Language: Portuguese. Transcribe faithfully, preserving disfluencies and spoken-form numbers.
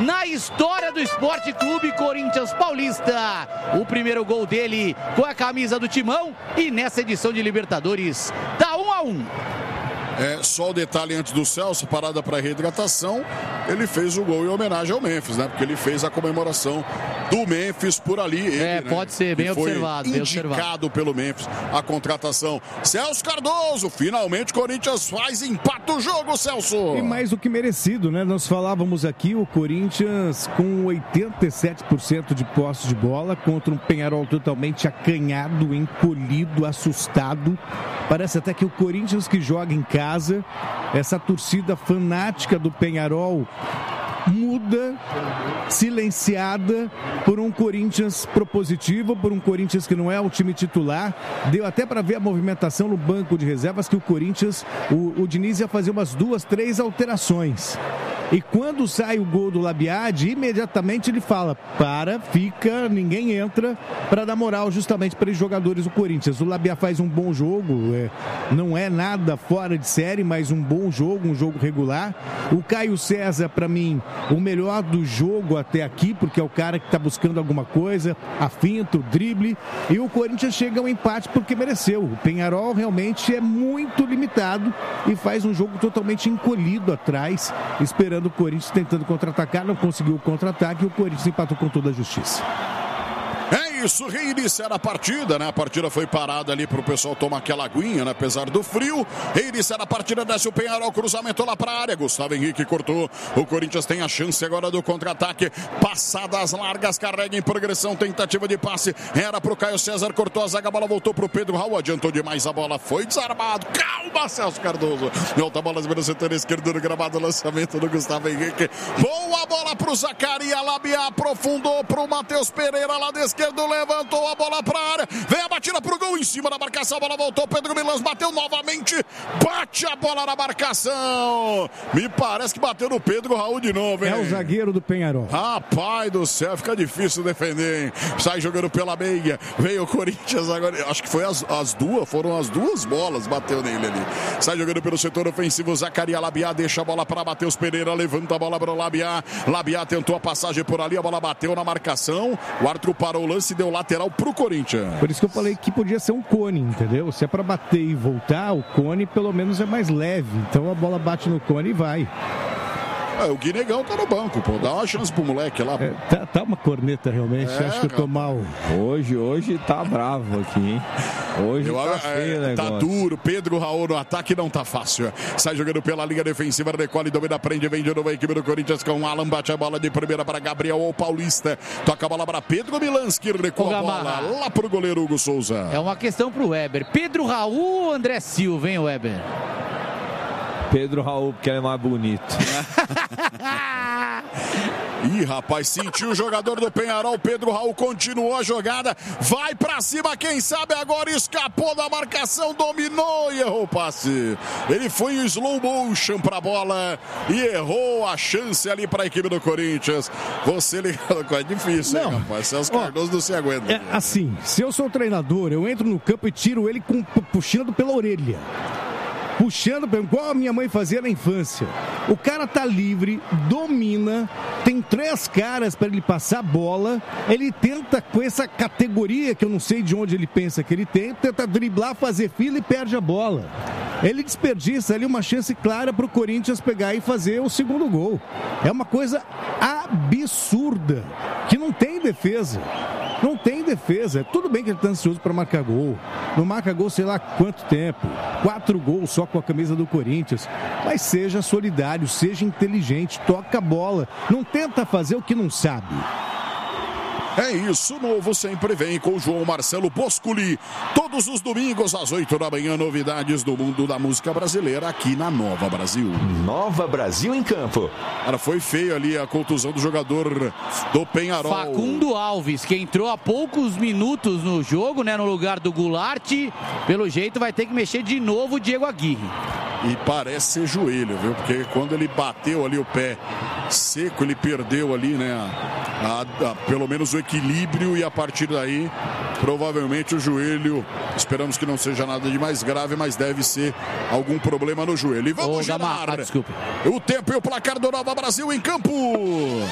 na história do Esporte Clube Corinthians Paulista. O primeiro gol dele com a camisa do Timão e nessa edição de Libertadores tá um a um. É, só o detalhe antes do Celso, parada para reidratação, ele fez o gol em homenagem ao Memphis, né? Porque ele fez a comemoração do Memphis por ali. Ele, é, pode né? ser, bem foi observado. Bem indicado observado. pelo Memphis a contratação. Celso Cardoso, finalmente o Corinthians faz, empata o jogo, Celso. E mais do que merecido, né? Nós falávamos aqui, o Corinthians com oitenta e sete por cento de posse de bola contra um Peñarol totalmente acanhado, encolhido, assustado. Parece até que o Corinthians que joga em casa, essa torcida fanática do Peñarol muda, silenciada por um Corinthians propositivo, por um Corinthians que não é o time titular. Deu até para ver a movimentação no banco de reservas que o Corinthians, o, o Diniz ia fazer umas duas, três alterações. E quando sai o gol do Labiade, imediatamente ele fala, para, fica, ninguém entra, para dar moral justamente para os jogadores do Corinthians. O Labiá faz um bom jogo, é, não é nada fora de série, mas um bom jogo, um jogo regular. O Caio César, para mim, o melhor do jogo até aqui, porque é o cara que está buscando alguma coisa, a finta, o drible. E o Corinthians chega ao empate porque mereceu. O Peñarol realmente é muito limitado e faz um jogo totalmente encolhido atrás, esperando o Corinthians tentando contra-atacar, não conseguiu o contra-ataque e o Corinthians empatou com toda a justiça. É isso, reiniciar a partida, né? A partida foi parada ali pro pessoal tomar aquela aguinha, né? Apesar do frio. Reiniciar a partida, desce o Peñarol, cruzamento lá pra área. Gustavo Henrique cortou. O Corinthians tem a chance agora do contra-ataque. Passadas largas, carrega em progressão, tentativa de passe. Era pro Caio César, cortou a zaga, a bola voltou pro Pedro Raul. Adiantou demais a bola, foi desarmado. Calma, Celso Cardoso. Volta a bola no setor esquerdo do gramado, lançamento do Gustavo Henrique. Boa bola pro Zacarias Labiá, aprofundou pro Matheus Pereira lá da esquerda. Levantou a bola para a área, vem a batida pro gol em cima da marcação, a bola voltou, Pedro Milans bateu novamente, bate a bola na marcação, me parece que bateu no Pedro Raul de novo, hein? É o zagueiro do Peñarol. Rapaz do céu, fica difícil defender, hein? Sai jogando pela meia, veio o Corinthians agora, acho que foi as, as duas, foram as duas bolas, bateu nele ali, sai jogando pelo setor ofensivo, Zacarias Labiá, deixa a bola para Matheus Pereira, levanta a bola para o Labiá, Labiá tentou a passagem por ali, a bola bateu na marcação, o árbitro parou o lance, deu lateral pro Corinthians. Por isso que eu falei que podia ser um cone, entendeu? Se é pra bater e voltar, o cone pelo menos é mais leve. Então a bola bate no cone e vai. É, o Guinegão tá no banco, pô. Dá uma chance pro moleque lá. É, tá, tá uma corneta realmente. É, acho que eu tô mal. Hoje, hoje tá bravo aqui, hein? Hoje eu, tá é, feio o negócio. Tá duro. Pedro Raul no ataque não tá fácil. Sai jogando pela linha defensiva, recolhe, domina, prende, vem de novo a equipe do Corinthians com o Alan, bate a bola de primeira para Gabriel ou Paulista. Toca a bola para Pedro Milanski, recua a bola lá pro goleiro Hugo Souza. É uma questão pro Weber. Pedro Raul ou André Silva, hein, Weber? Pedro Raul, porque ele é mais bonito. Ih, rapaz, sentiu o jogador do Peñarol, Pedro Raul continuou a jogada, vai pra cima, quem sabe agora escapou da marcação, dominou e errou o passe. Ele foi em slow motion pra bola e errou a chance ali pra equipe do Corinthians. Você ligado, é difícil, não, hein, rapaz? Celso Cardoso não se aguenta. É, assim, se eu sou treinador, eu entro no campo e tiro ele com, puxando pela orelha. Puxando, igual a minha mãe fazia na infância. O cara tá livre, domina, tem três caras para ele passar a bola. Ele tenta, com essa categoria que eu não sei de onde ele pensa que ele tem, tenta driblar, fazer fila e perde a bola. Ele desperdiça ali uma chance clara para o Corinthians pegar e fazer o segundo gol. É uma coisa absurda, que não tem defesa. Não tem defesa. Tudo bem que ele está ansioso para marcar gol. Não marca gol sei lá quanto tempo. Quatro gols só com a camisa do Corinthians. Mas seja solidário, seja inteligente, toca a bola. Não tenta fazer o que não sabe. É isso, novo sempre vem com o João Marcelo Boscoli. Todos os domingos às oito da manhã, novidades do mundo da música brasileira aqui na Nova Brasil. Nova Brasil em campo. Cara, foi feio ali a contusão do jogador do Peñarol. Facundo Alves, que entrou há poucos minutos no jogo, né, no lugar do Goulart. Pelo jeito vai ter que mexer de novo o Diego Aguirre. E parece ser joelho, viu? Porque quando ele bateu ali o pé seco, ele perdeu ali, né? A, a, a, pelo menos o equilíbrio e a partir daí, provavelmente o joelho, esperamos que não seja nada de mais grave, mas deve ser algum problema no joelho. E vamos, Ô, Gerard. Ah, desculpa. O tempo e o placar do Nova Brasil em campo.